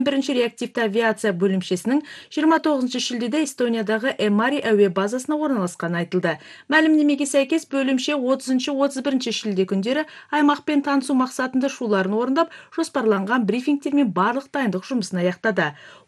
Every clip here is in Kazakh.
Бірінші реактивті авиация бөлімшесінің 29 шілдеде Эстониядағы Эмари әуе базасына орналасқаны айтылды. Мәлімдемеге сәйкес бөлімше 30-31 шілде күндері аймақпен танысу мақсатында шуларын орындап, жоспарланған брифингтермен барлық дайындық жұмысын аяқтады.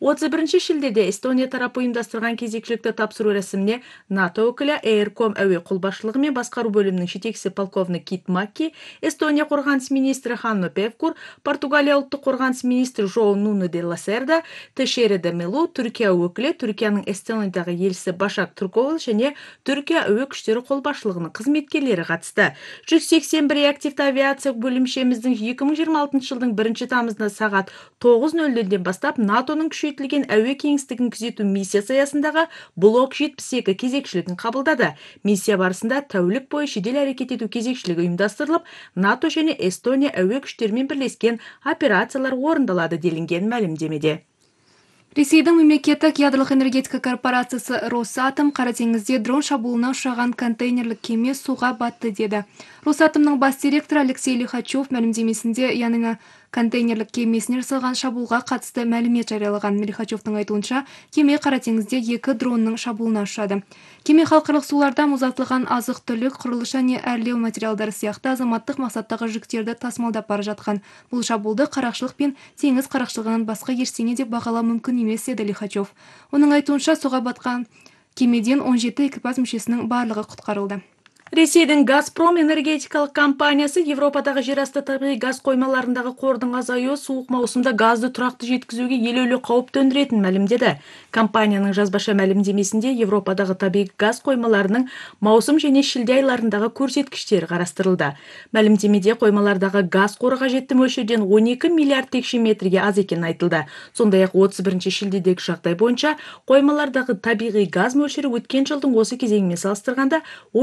31 шілдеде Эстония тарапы ұйымдастырған кезекшілікті тапсыру рәсіміне НАТО өкілі Эйрком әуе қолбасшылығы мен басқару бөлімінің жетекшісі полковник Кит Макки, Эстония қорғаныс министрі Ханно Певкур, Португалия ұлттық қорғаныс министрі Жоу Нуну де Ласерда, Тешере де Мелу, Түркия өкілі, Түркияның Эстониядағы елшісі Башак Турковул және Түркия әуе күштері қолбасшылығының қызметкерлері қатысты. 181 реактивті авиация бөлімшеміздің 2026 жылдың 1 тамызында сағат 9:00-ден бастап НАТОның күшейтілген әуе кеңістігін күзету миссиясы аясындағы блок 72 кезекшілігін қабылдады. Миссия барысында тәулік бойы жедел әрекет ету кезекшілігі ұйымдастырылып, НАТО және Эстония әуе күштерімен бірлескен операциялар орындалады делінген мәлімдемеде. Ресейдің мемлекеттік ядролық энергетика корпорациясы Росатом Қара теңізде дрон шабуылына ұшыраған контейнерлік кеме суға батты деді. Росатомның бас директоры Алексей Лихачев мәлімдемесінде Янина контейнерлік кемесіне жасалған шабуылға қатысты мәлімет жариялаған. Лихачевтың айтуынша, кеме Қара теңізде 2 дронның шабуылына ұшырады. Кеме халықаралық суларда мұздатылған азық-түлік, құрылыс және әрлеу материалдары сияқты азаматтық мақсаттағы жүктерді тасымалдап бара жатқан. Бұл шабуылды қарақшылық пен теңіз қарақшылығынан басқа ештеңе деп бағалау мүмкін емес деді Лихачев. Оның айтуынша, суға батқан кемеден 17 экипаж мүшесінің барлығы құтқарылды. Ресейдің Газпром энергетикалық компаниясы Европадағы жерасты табиғи газ қоймаларындағы қордың азаюы суық маусымда газды тұрақты жеткізуге елеулі қауіп төндіретін мәлімдеді. Компанияның жазбаша мәлімдемесінде Европадағы табиғи газ қоймаларының маусым және шілде айларындағы көрсеткіштері қарастырылды. Мәлімдемеде қоймалардағы газ қоры қажетті мөлшерден 12 миллиард текше метрге аз екені айтылды. Сондай-ақ 31 шілдедегі жағдай бойынша қоймалардағы табиғи газ мөлшері өткен жылдың осы кезеңімен салыстырғанда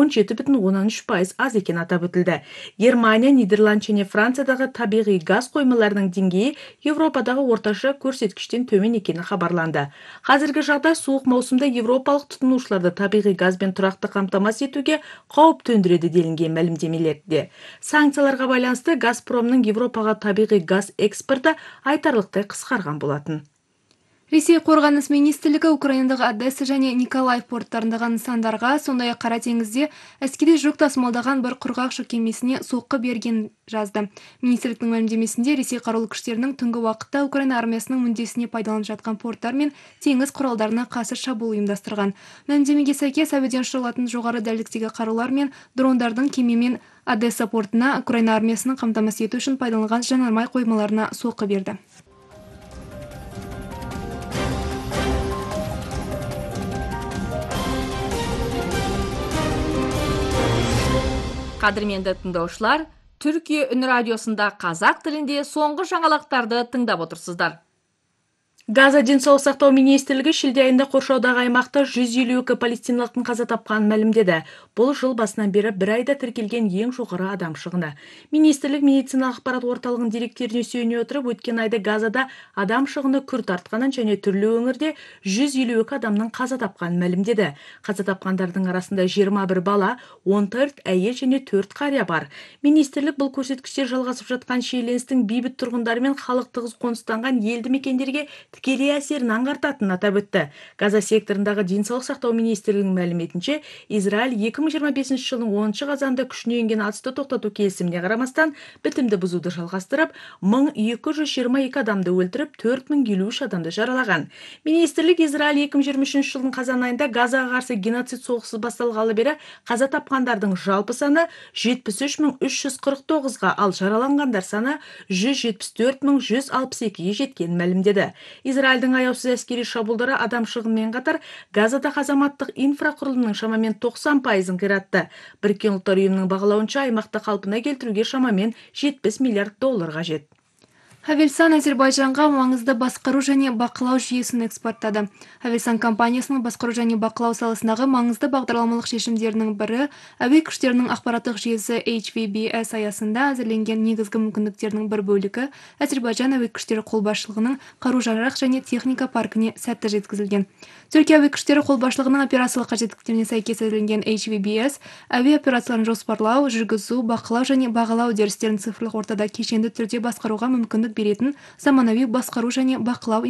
17,13% аз екен атап өтілді. Германия, Нидерланд және Франциядағы табиғи газ қоймаларының деңгейі Европадағы орташа көрсеткіштен төмен екені хабарланды. Қазіргі жағдай суық маусымда европалық тұтынушыларды табиғи газбен тұрақты қамтамасыз етуге қауіп төндіреді делінген мәлімдемелерде. Санкцияларға байланысты Газпромның Европаға табиғи газ экспорты айтарлықтай қысқарған болатын. Ресей қорғаныс министрлігі Украинадағы Одесса және Николаев порттарындағы нысандарға, сондай-ақ Қара теңізде әскери жүк тасымалдаған бір құрғақ жүк кемесіне соққы берген жазды. Министрліктің мәлімдемесінде Ресей қарулы күштерінің түнгі уақытта Украина армиясының мүддесіне пайдаланып жатқан порттар мен теңіз құралдарына қарсы шабуыл ұйымдастырған. Мәлімдемеге сәйкес әуеден ұшырылатын жоғары дәлдіктегі қарулар мен дрондардың кемемен Одесса портына Украина армиясының қамтамасыз ету үшін пайдаланған жанармай қоймаларына соққы берді. Қадірменді тыңдаушылар, Түркия үн радиосында қазақ тілінде соңғы жаңалықтарды тыңдап отырсыздар. Газа денсаулық сақтау министрлігі шілде айында қоршаудағы аймақта 152 палестиналықтың қаза тапқанын мәлімдеді. Бұл жыл басынан бері бір айда тіркелген ең жоғары адам шығыны. Министрлік медициналық ақпарат орталығының деректеріне сүйене отырып, өткен айда Газада адам шығыны күрт артқанын және түрлі өңірде 152 адамның қаза тапқанын мәлімдеді. Қаза тапқандардың арасында 21 бала, 14 әйел және 4 қария бар. Министрлік бұл көрсеткіштер жалғасып жатқан шиеленістің бейбіт тұрғындары мен халық тығыз қоныстанған елді мекендерге тікелей әсерін аңғартатынын атап өтті. Газа секторындағы денсаулық сақтау министрлігінің мәліметінше, Израиль 2025 жылдың 10 қазанда күшіне енген атысты тоқтату келісіміне қарамастан бітімді бұзуды жалғастырып, 1222 адамды өлтіріп, 4053 адамды жаралаған. Министрлік Израиль 2023 жылдың қазан айында Газаға қарсы геноцид соғысы басталғалы бері қаза тапқандардың жалпы саны 73349-ға, ал жараланғандар саны 174162-ге жеткенін мәлімдеді. Израильдің аяусыз әскери шабуылдары адам шығынымен қатар Газадағы азаматтық инфрақұрылымның шамамен 90%-ын қиратты. Біріккен ұлттар ұйымының бағалауынша аймақты қалпына келтіруге шамамен $70 миллиард қажет. Havelsan Әзербайжанға маңызды басқару және бақылау жүйесін экспорттады. Havelsan компаниясының басқару және бақылау саласындағы маңызды бағдарламалық шешімдерінің бірі әуе күштерінің ақпараттық жүйесі HVBS аясында әзірленген негізгі мүмкіндіктерінің бір бөлігі Әзербайжан әуе күштері қолбасшылығының қару-жарақ және техника паркіне сәтті жеткізілген. Түркия әуе күштері қолбасшылығының операциялық қажеттіліктеріне сәйкес әзірленген HVBS әуе операцияларын жоспарлау, жүргізу, бақылау және бағалау үдерістерін цифрлық ортада кешенді түрде басқаруға мүмкіндік беретін заманауи басқару және бақылау